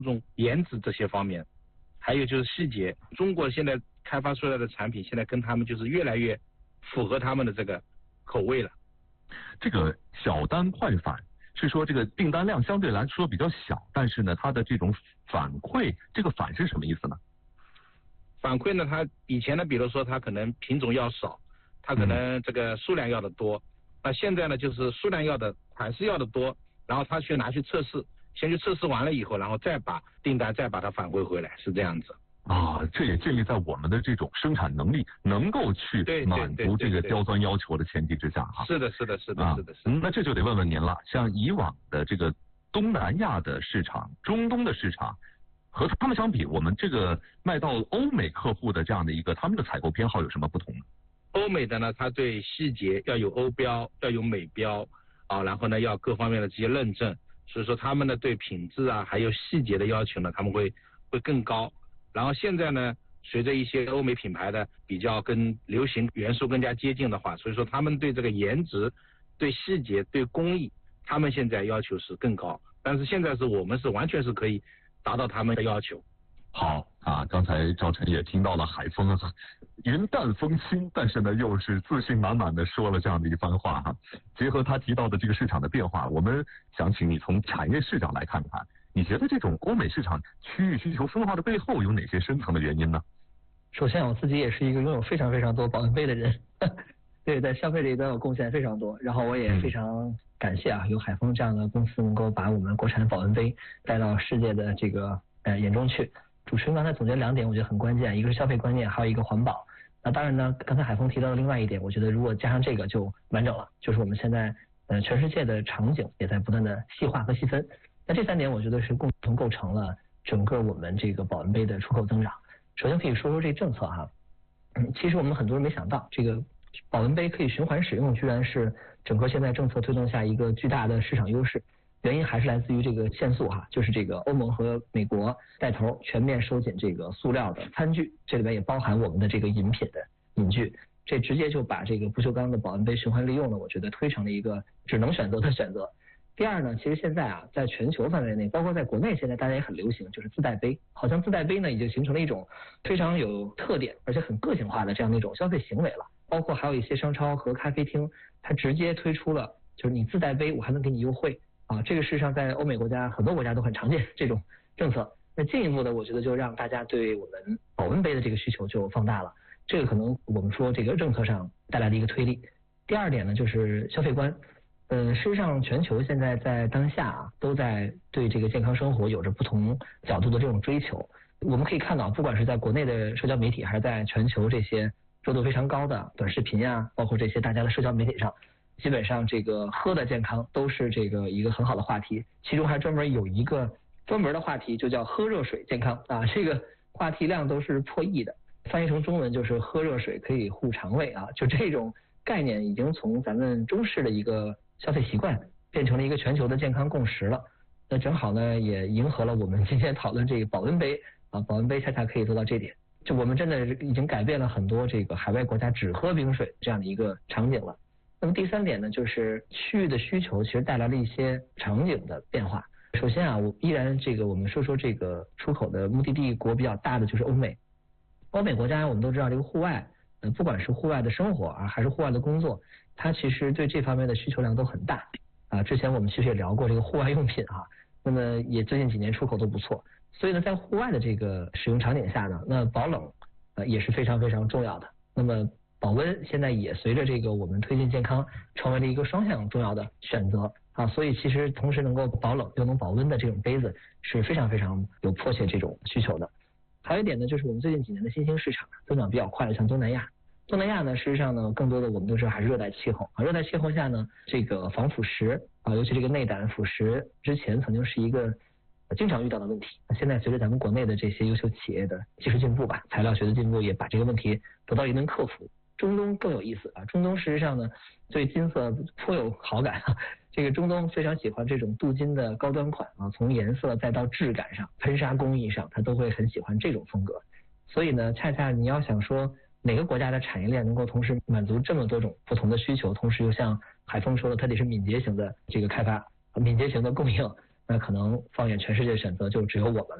重颜值这些方面，还有就是细节。中国现在开发出来的产品，现在跟他们就是越来越符合他们的这个口味了。 这个小单快返是说这个订单量相对来说比较小，但是呢，它的这种反馈，这个返是什么意思呢？ 反馈呢，它以前呢，比如说它可能品种要少，它可能这个数量要的多，那现在呢，就是数量要的、款式要的多，然后他去拿去测试，先去测试完了以后，然后再把订单再把它返回回来，是这样子。 这也建立在我们的这种生产能力能够去满足这个刁钻要求的前提之下哈。 是的。 那这就得问问您了，像以往的这个东南亚的市场、中东的市场，和他们相比，我们这个卖到欧美客户的这样的一个他们的采购偏好有什么不同呢？ 欧美的呢，它对细节要有欧标，要有美标啊，然后呢要各方面的这些认证，所以说他们呢对品质啊还有细节的要求呢，他们会更高。然后现在呢，随着一些欧美品牌的比较跟流行元素更加接近的话，所以说他们对这个颜值、对细节、对工艺，他们现在要求是更高。但是现在我们是完全是可以达到他们的要求。 好啊，刚才赵晨也听到了海峰云淡风轻，但是呢又是自信满满的说了这样的一番话哈。结合他提到的这个市场的变化，我们想请你从产业视角来看看，你觉得这种欧美市场区域需求分化的背后有哪些深层的原因呢？ 首先我自己也是一个拥有非常非常多保温杯的人，对，在消费里端有贡献非常多，然后我也非常感谢有海峰这样的公司能够把我们国产保温杯带到世界的这个眼中去。主持人刚才总结2点，我觉得很关键，一个是消费观念，还有一个环保。那当然呢，刚才海峰提到的另外一点，我觉得如果加上这个就完整了，就是我们现在全世界的场景也在不断的细化和细分。那这3点我觉得是共同构成了整个我们这个保温杯的出口增长。首先可以说说这政策哈，其实我们很多人没想到，这个保温杯可以循环使用，居然是整个现在政策推动下一个巨大的市场优势。原因还是来自于这个限塑就是这个欧盟和美国带头全面收紧这个塑料的餐具，这里面也包含我们的这个饮品的饮具，这直接就把这个不锈钢的保温杯循环利用呢，我觉得推成了一个只能选择的选择。第二呢，其实现在在全球范围内，包括在国内，现在大家也很流行，就是自带杯，好像自带杯呢已经形成了一种非常有特点而且很个性化的这样的一种消费行为了。包括还有一些商超和咖啡厅，它直接推出了就是你自带杯我还能给你优惠这个事实上在欧美国家很多国家都很常见这种政策。那进一步的我觉得就让大家对我们保温杯的这个需求就放大了，这个可能我们说这个政策上带来的一个推力。第二点呢，就是消费观。事实上全球现在在当下都在对这个健康生活有着不同角度的这种追求。我们可以看到，不管是在国内的社交媒体，还是在全球这些热度非常高的短视频包括这些大家的社交媒体上，基本上这个喝的健康都是这个一个很好的话题，其中还专门有一个专门的话题就叫喝热水健康这个话题量都是破亿的，翻译成中文就是喝热水可以护肠胃就这种概念已经从咱们中式的一个消费习惯变成了一个全球的健康共识了。那正好呢也迎合了我们今天讨论这个保温杯保温杯恰恰可以做到这点，就我们真的已经改变了很多这个海外国家只喝冰水这样的一个场景了。那么第3点呢，就是区域的需求其实带来了一些场景的变化。首先我依然我们说这个出口的目的地国比较大的就是欧美国家，我们都知道这个户外不管是户外的生活还是户外的工作，它其实对这方面的需求量都很大之前我们其实也聊过这个户外用品那么也最近几年出口都不错。所以呢，在户外的这个使用场景下呢，那保冷也是非常非常重要的。那么保温现在也随着这个我们推进健康成为了一个双向重要的选择所以其实同时能够保冷又能保温的这种杯子是非常非常有迫切这种需求的。还有一点呢，就是我们最近几年的新兴市场增长比较快的，像东南亚呢，事实上呢，更多的我们都知道还是热带气候热带气候下呢，这个防腐蚀尤其这个内胆腐蚀之前曾经是一个经常遇到的问题。现在随着咱们国内的这些优秀企业的技术进步材料学的进步，也把这个问题得到一定克服。中东更有意思中东事实上呢对金色颇有好感这个中东非常喜欢这种镀金的高端款从颜色再到质感上喷砂工艺上，他都会很喜欢这种风格。所以呢，恰恰你要想说哪个国家的产业链能够同时满足这么多种不同的需求，同时又像海峰说的，它得是敏捷型的这个开发，敏捷型的供应， 那可能放眼全世界选择就只有我们了。